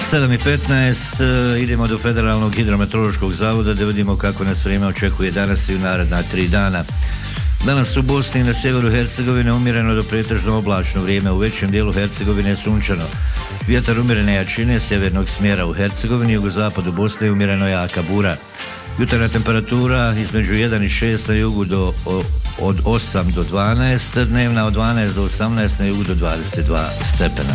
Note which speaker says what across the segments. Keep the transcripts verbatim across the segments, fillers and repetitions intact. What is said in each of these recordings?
Speaker 1: sedam i petnaest, idemo do Federalnog hidrometeorološkog zavoda da vidimo kako nas vrijeme očekuje danas i u naredna tri dana. Danas u Bosni i na sjeveru Hercegovine umjereno do pretežno oblačno vrijeme, u većem dijelu Hercegovine je sunčano. Vjetar umjerene jačine sjevernog smjera u Hercegovini, jugozapadu Bosne umjereno jaka bura. Jutarnja temperatura između jedan i šest na jugu do, o, od osam do dvanaest, dnevna od dvanaest do osamnaest, na jugu do dvadeset dva stepena.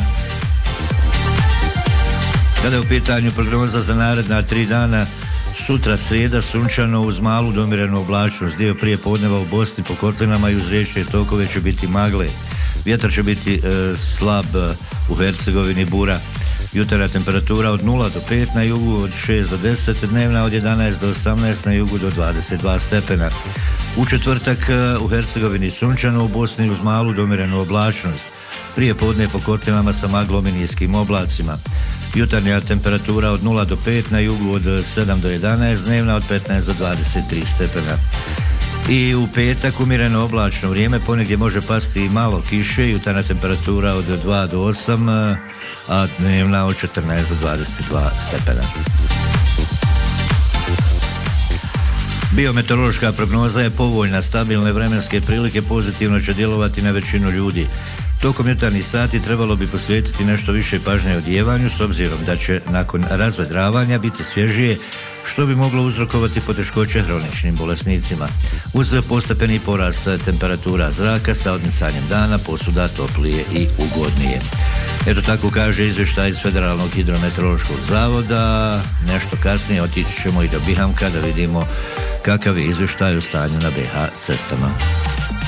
Speaker 1: Kada je u pitanju prognoza za naredna tri dana, sutra srijeda sunčano uz malu do umjerenu oblačnost, dio prije podneva u Bosni po kotlinama i uz riječne tokove će biti magle. Vjetar će biti e, slab u Hercegovini, bura. Jutarnja temperatura od nula do pet na jugu, od šest do deset, dnevna od jedanaest do osamnaest, na jugu do dvadeset dva stepena. U četvrtak u Hercegovini sunčano, u Bosni uz malu do umjerenu oblačnost, prije podne po kotlinama sa maglom i niskim oblacima. Jutarnja temperatura od nula do pet na jugu, od sedam do jedanaest, dnevna od petnaest do dvadeset tri stepena. I u petak umjereno oblačno vrijeme, ponegdje može pasti i malo kiše, jutarnja temperatura od dva do osam, a dnevna od četrnaest do dvadeset dva stepena. Biometeorološka prognoza je povoljna, stabilne vremenske prilike pozitivno će djelovati na većinu ljudi. Tokom jutarnjih sati trebalo bi posvetiti nešto više pažnje odjevanju, s obzirom da će nakon razvedravanja biti svježije, što bi moglo uzrokovati poteškoće hroničnim bolesnicima. Uz postepeni porast temperatura zraka sa odmicanjem dana posuda toplije i ugodnije. Eto tako kaže izvještaj iz Federalnog hidrometeorološkog zavoda. Nešto kasnije otići ćemo i do Bihamka da vidimo kakav je izvještaj o stanju na be ha cestama.